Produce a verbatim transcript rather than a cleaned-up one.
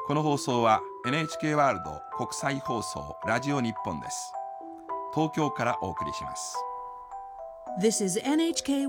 この放送は エヌエイチケー ワールド国際放送ラジオ日本です。東京からお送りします。 This is エヌエイチケー